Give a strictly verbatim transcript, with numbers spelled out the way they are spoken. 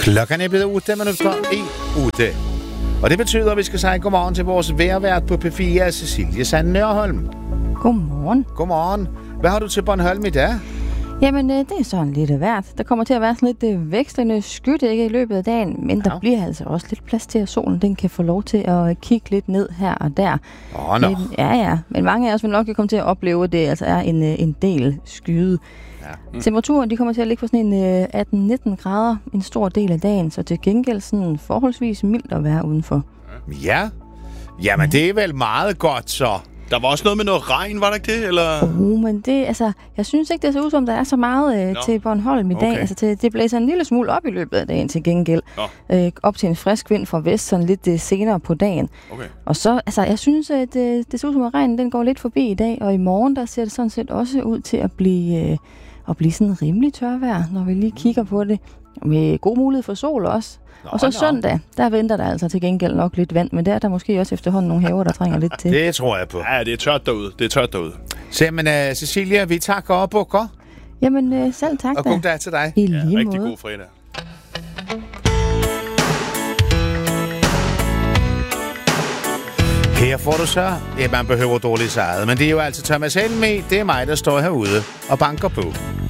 Klokken er blevet otte minutter i otte. Og det betyder, at vi skal sige godmorgen til vores vejrvært på P fire, Cecilie Sand Nørholm. Godmorgen. Godmorgen. Hvad har du til Bornholm i dag? Jamen, det er sådan lidt af hvert. Der kommer til at være sådan lidt vekslende skydække i løbet af dagen, men ja. Der bliver altså også lidt plads til, at solen den kan få lov til at kigge lidt ned her og der. Åh, oh, no. men, Ja, ja. Men mange af os vil nok komme til at opleve, at det altså er en, en del skyde. Ja. Mm. Temperaturen de kommer til at ligge på sådan en atten nitten grader en stor del af dagen, så til gengæld sådan forholdsvis mildt at være udenfor. Ja. Jamen, det er vel meget godt, så. Der var også noget med noget regn, var der ikke det? Eller? Uh, men det, altså, jeg synes ikke, det ser ud som, der er så meget øh, til Bornholm i dag. Okay. Altså, til, det blæser en lille smule op i løbet af dagen til gengæld. Øh, op til en frisk vind fra vest, sådan lidt øh, senere på dagen. Okay. Og så, altså, jeg synes, at øh, det ser ud som, at regnen den går lidt forbi i dag. Og i morgen, der ser det sådan set også ud til at blive, øh, at blive sådan rimelig tørvejr, når vi lige kigger på det. Med god mulighed for sol også. Nå, og så nå. Søndag, der venter der altså til gengæld nok lidt vand, men der er der måske også efterhånden nogle haver, der trænger lidt til. Det tror jeg på. Ja, det er tørt derude. Det er tørt derude. Så, men uh, Cecilia, vi takker op og går. Jamen, uh, selv tak og da. Og god dag til dig. I ja, lige rigtig måde. god fredag. Her får du så, ja, man behøver dårligt sejret, men det er jo altså Thomas Helmi, det er mig, der står herude og banker på.